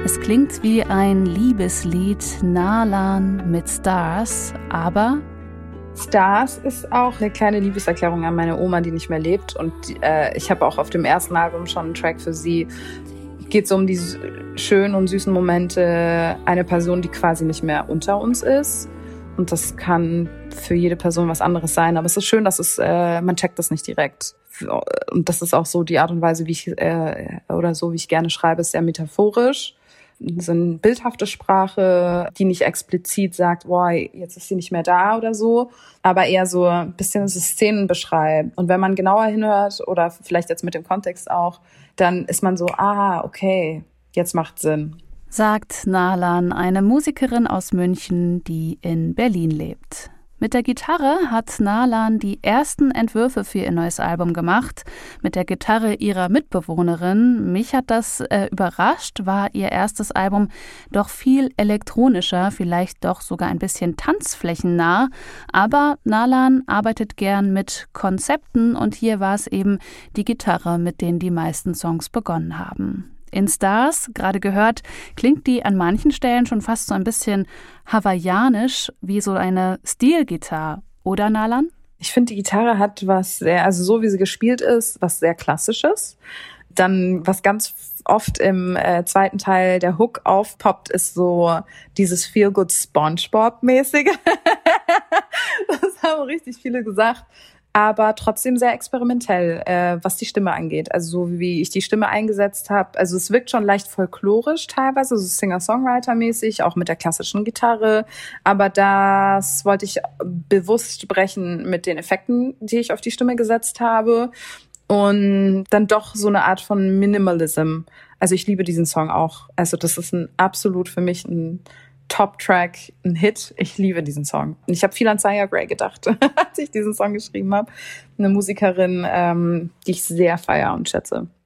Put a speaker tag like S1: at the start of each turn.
S1: Es klingt wie ein Liebeslied, Nalan mit Stars, aber
S2: Stars ist auch eine kleine Liebeserklärung an meine Oma, die nicht mehr lebt. Und ich habe auch auf dem ersten Album schon einen Track für sie. Geht so um die schönen und süßen Momente einer Person, die quasi nicht mehr unter uns ist. Und das kann für jede Person was anderes sein. Aber es ist schön, dass man checkt das nicht direkt. Und das ist auch so die Art und Weise, wie ich gerne schreibe, ist sehr metaphorisch. So eine bildhafte Sprache, die nicht explizit sagt, boah, jetzt ist sie nicht mehr da oder so, aber eher so ein bisschen Szenen beschreibt. Und wenn man genauer hinhört oder vielleicht jetzt mit dem Kontext auch, dann ist man so, okay, jetzt macht Sinn.
S1: Sagt Nalan, eine Musikerin aus München, die in Berlin lebt. Mit der Gitarre hat Nalan die ersten Entwürfe für ihr neues Album gemacht. Mit der Gitarre ihrer Mitbewohnerin. Mich hat das überrascht, war ihr erstes Album doch viel elektronischer, vielleicht doch sogar ein bisschen tanzflächennah. Aber Nalan arbeitet gern mit Konzepten und hier war es eben die Gitarre, mit denen die meisten Songs begonnen haben. In Stars, gerade gehört, klingt die an manchen Stellen schon fast so ein bisschen hawaiianisch, wie so eine Stilgitarre, oder Nalan?
S2: Ich finde, die Gitarre hat was sehr, also so wie sie gespielt ist, was sehr Klassisches. Dann, was ganz oft im zweiten Teil der Hook aufpoppt, ist so dieses Feel-Good SpongeBob-mäßige. Das haben richtig viele gesagt. Aber trotzdem sehr experimentell, was die Stimme angeht. Also so wie ich die Stimme eingesetzt habe. Also es wirkt schon leicht folklorisch teilweise, so Singer-Songwriter-mäßig, auch mit der klassischen Gitarre. Aber das wollte ich bewusst brechen mit den Effekten, die ich auf die Stimme gesetzt habe. Und dann doch so eine Art von Minimalism. Also ich liebe diesen Song auch. Also das ist absolut für mich ein Top-Track, ein Hit. Ich liebe diesen Song. Und ich habe viel an Saya Gray gedacht, als ich diesen Song geschrieben habe. Eine Musikerin, die ich sehr feiere und schätze.